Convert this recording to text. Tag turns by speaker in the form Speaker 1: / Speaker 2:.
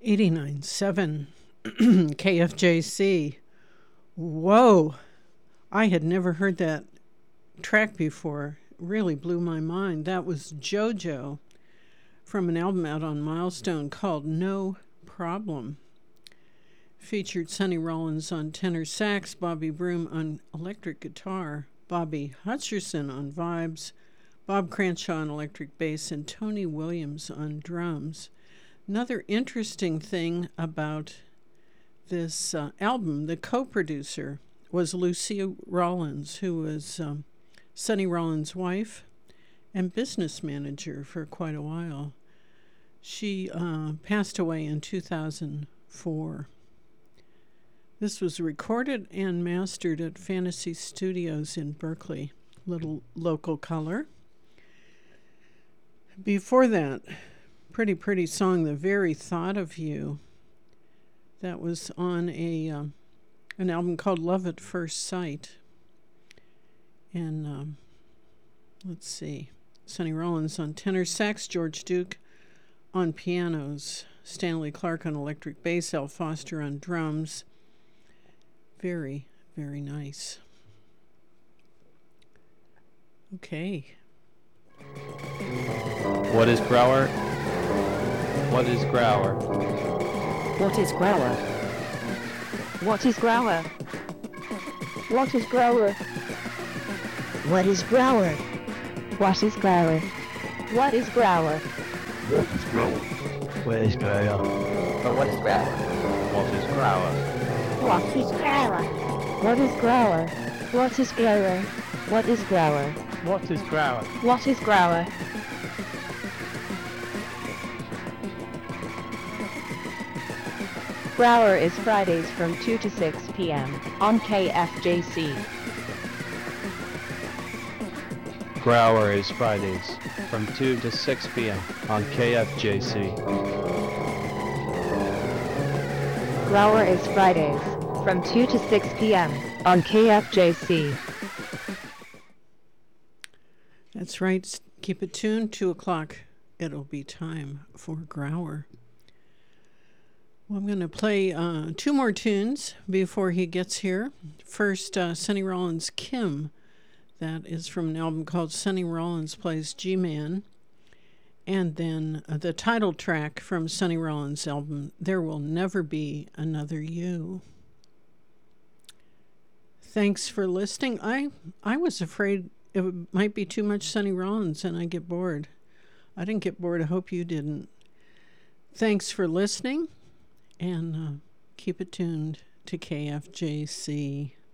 Speaker 1: 89.7 KFJC. Whoa, I had never heard that track before. Really blew my mind. That was JoJo from an album out on Milestone called No Problem. Featured Sonny Rollins on tenor sax, Bobby Broom on electric guitar, Bobby Hutcherson on vibes, Bob Cranshaw on electric bass, and Tony Williams on drums. Another interesting thing about this album, the co-producer was Lucia Rollins, who was Sonny Rollins' wife and business manager for quite a while. She passed away in 2004. This was recorded and mastered at Fantasy Studios in Berkeley, little local color. Before that, pretty song, The Very Thought of You. That was on an album called Love at First Sight. And let's see, Sonny Rollins on tenor sax, George Duke on pianos, Stanley Clarke on electric bass, Al Foster on drums. Very, very nice. Okay.
Speaker 2: What is Grauer? What is Grauer?
Speaker 3: What is Grauer?
Speaker 4: What is Grauer? What is Grauer?
Speaker 3: What is Grauer?
Speaker 4: What is Grauer? What is Grauer?
Speaker 2: Where is Grauer?
Speaker 5: But what is Grauer?
Speaker 2: What is Grauer?
Speaker 4: What is Grauer? What is Grauer? What is Grauer? What is Grauer?
Speaker 2: What is Grauer?
Speaker 4: What is Grauer? Grauer is Fridays from 2 to 6 p.m. on KFJC.
Speaker 2: Grauer is Fridays from 2 to 6 p.m. on KFJC.
Speaker 4: Grauer is Fridays from 2 to 6 p.m. on KFJC.
Speaker 1: That's right. Keep it tuned. 2 o'clock. It'll be time for Grauer. Well, I'm going to play 2 more tunes before he gets here. First, Sonny Rollins' Kim. That is from an album called Sonny Rollins Plays G-Man. And then the title track from Sonny Rollins' album, There Will Never Be Another You. Thanks for listening. I was afraid it might be too much Sonny Rollins and I'd get bored. I didn't get bored. I hope you didn't. Thanks for listening. And keep it tuned to KFJC.